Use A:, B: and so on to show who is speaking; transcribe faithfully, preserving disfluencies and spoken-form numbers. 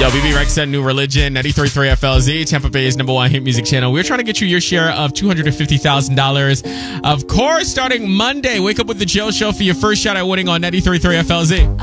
A: Yo, B B Rexa, New Religion, ninety-three point three F L Z, Tampa Bay's number one hit music channel. We're trying to get you your share of two hundred fifty thousand dollars. Of course, starting Monday, wake up with the Jill Show for your first shot at winning on ninety-three point three F L Z.